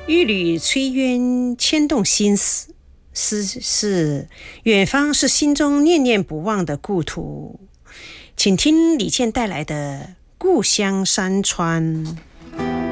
一缕炊烟牵动心思，是远方，是心中念念不忘的故土。请听李健带来的《故乡山川》。